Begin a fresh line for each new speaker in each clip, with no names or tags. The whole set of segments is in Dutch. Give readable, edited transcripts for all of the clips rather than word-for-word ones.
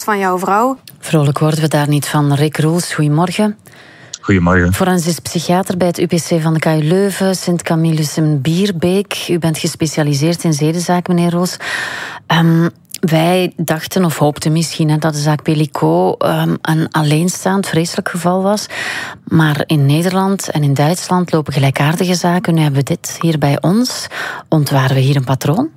van jouw vrouw.
Vrolijk worden we daar niet van. Rick Roels, goedemorgen.
Goedemorgen.
Forensisch psychiater bij het UPC van de KU Leuven, Sint Camillus in Bierbeek. U bent gespecialiseerd in zedenzaak, meneer Roels. Wij dachten of hoopten misschien dat de zaak Pelicot een alleenstaand vreselijk geval was. Maar in Nederland en in Duitsland lopen gelijkaardige zaken. Nu hebben we dit hier bij ons. Ontwaren we hier een patroon?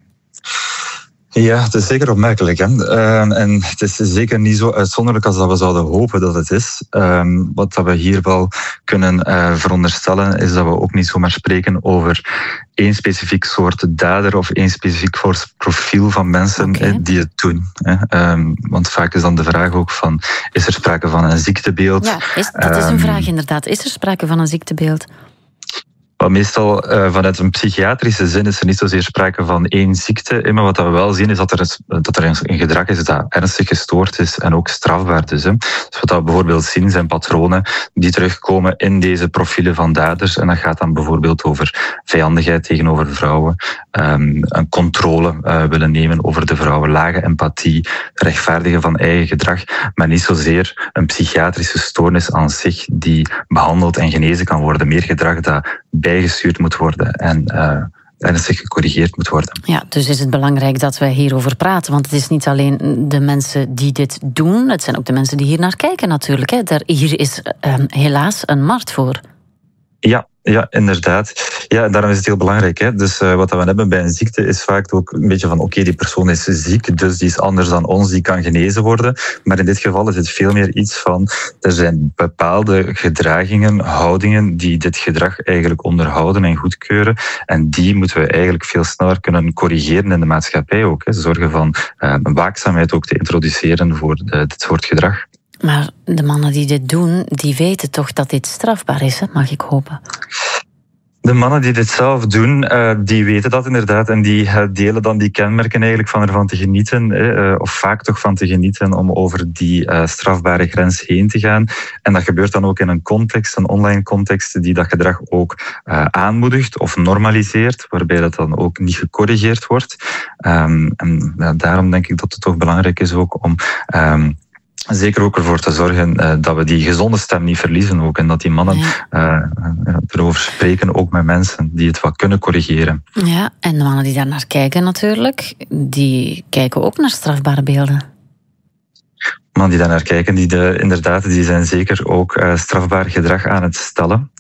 Ja, het is zeker opmerkelijk. Hè? En het is zeker niet zo uitzonderlijk als dat we zouden hopen dat het is. Wat dat we hier wel kunnen veronderstellen, is dat we ook niet zomaar spreken over één specifiek soort dader of één specifiek soort profiel van mensen die het doen. Want vaak is dan de vraag ook van, is er sprake van een ziektebeeld?
Ja, dat is een vraag inderdaad. Is er sprake van een ziektebeeld?
Maar meestal vanuit een psychiatrische zin is er niet zozeer sprake van één ziekte. Maar wat we wel zien is dat er een gedrag is dat ernstig gestoord is en ook strafbaar is. Dus wat we bijvoorbeeld zien zijn patronen die terugkomen in deze profielen van daders. En dat gaat dan bijvoorbeeld over vijandigheid tegenover vrouwen, een controle willen nemen over de vrouwen, lage empathie, rechtvaardigen van eigen gedrag, maar niet zozeer een psychiatrische stoornis aan zich die behandeld en genezen kan worden. Meer gedrag dat bijgestuurd moet worden en ernstig gecorrigeerd moet worden.
Ja, dus is het belangrijk dat wij hierover praten, want het is niet alleen de mensen die dit doen, het zijn ook de mensen die hier naar kijken natuurlijk. Hier is helaas een markt voor.
Ja, inderdaad. Ja, daarom is het heel belangrijk. Hè? Dus wat we hebben bij een ziekte is vaak ook een beetje van oké, die persoon is ziek, dus die is anders dan ons, die kan genezen worden. Maar in dit geval is het veel meer iets van, er zijn bepaalde gedragingen, houdingen die dit gedrag eigenlijk onderhouden en goedkeuren. En die moeten we eigenlijk veel sneller kunnen corrigeren in de maatschappij ook. Hè? Zorgen van een waakzaamheid ook te introduceren voor dit soort gedrag.
Maar de mannen die dit doen, die weten toch dat dit strafbaar is, hè? Mag ik hopen?
De mannen die dit zelf doen, die weten dat inderdaad en die delen dan die kenmerken eigenlijk van ervan te genieten, of vaak toch van te genieten om over die strafbare grens heen te gaan. En dat gebeurt dan ook in een context, een online context, die dat gedrag ook aanmoedigt of normaliseert, waarbij dat dan ook niet gecorrigeerd wordt. En daarom denk ik dat het toch belangrijk is ook om zeker ook ervoor te zorgen dat we die gezonde stem niet verliezen ook. En dat die mannen erover spreken, ook met mensen die het wat kunnen corrigeren.
Ja, en de mannen die daar naar kijken natuurlijk, die kijken ook naar strafbare beelden.
Mannen die daar naar kijken, die zijn zeker ook strafbaar gedrag aan het stellen.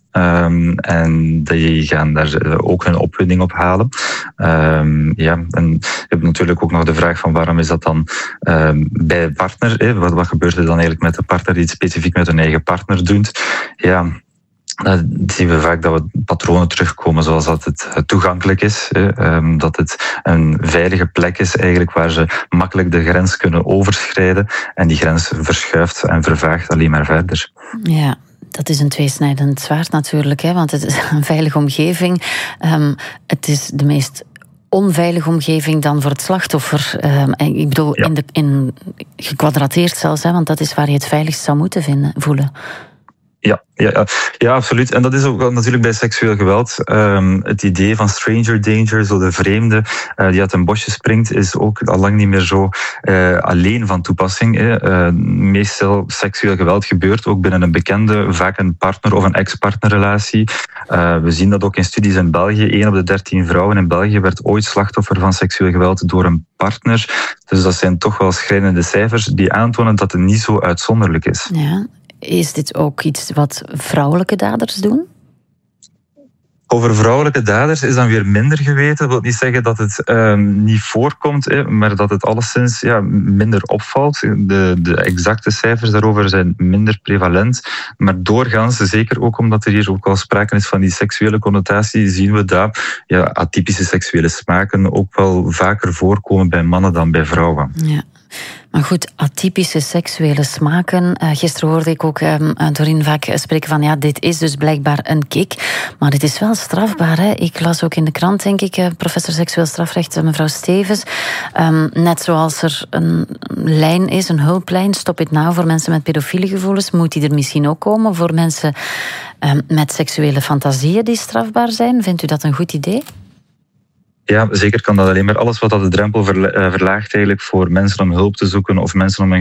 En die gaan daar ook hun opwinding op halen. En je hebt natuurlijk ook nog de vraag van waarom is dat dan bij een partner? Wat gebeurt er dan eigenlijk met de partner die het specifiek met hun eigen partner doet? Ja, dan zien we vaak dat we patronen terugkomen, zoals dat het toegankelijk is, dat het een veilige plek is eigenlijk waar ze makkelijk de grens kunnen overschrijden en die grens verschuift en vervaagt alleen maar verder.
Ja. Dat is een tweesnijdend zwaard natuurlijk, want het is een veilige omgeving. Het is de meest onveilige omgeving dan voor het slachtoffer. Ik bedoel, gekwadrateerd zelfs, want dat is waar je het veiligst zou moeten voelen. Ja, absoluut. En dat is ook natuurlijk bij seksueel geweld. Het idee van stranger danger, zo de vreemde die uit een bosje springt, is ook al lang niet meer zo alleen van toepassing. Meestal seksueel geweld gebeurt ook binnen een bekende, vaak een partner- of een ex-partnerrelatie. We zien dat ook in studies in België. 1 op de 13 vrouwen in België werd ooit slachtoffer van seksueel geweld door een partner. Dus dat zijn toch wel schrijnende cijfers die aantonen dat het niet zo uitzonderlijk is. Ja. Is dit ook iets wat vrouwelijke daders doen?
Over vrouwelijke daders is dan weer minder geweten. Dat wil niet zeggen dat het niet voorkomt, maar dat het alleszins minder opvalt. De exacte cijfers daarover zijn minder prevalent. Maar doorgaans, zeker ook omdat er hier ook al sprake is van die seksuele connotatie, zien we dat atypische seksuele smaken ook wel vaker voorkomen bij mannen dan bij vrouwen.
Ja. Maar goed, atypische seksuele smaken. Gisteren hoorde ik ook Doreen vaak spreken van dit is dus blijkbaar een kick. Maar het is wel strafbaar. Hè? Ik las ook in de krant, denk ik, professor seksueel strafrecht, mevrouw Stevens. Net zoals er een lijn is, een hulplijn, Stop It Now voor mensen met pedofiele gevoelens, moet die er misschien ook komen voor mensen met seksuele fantasieën die strafbaar zijn. Vindt u dat een goed idee?
Ja, zeker kan dat alleen maar. Alles wat dat de drempel verlaagt eigenlijk voor mensen om hulp te zoeken of mensen om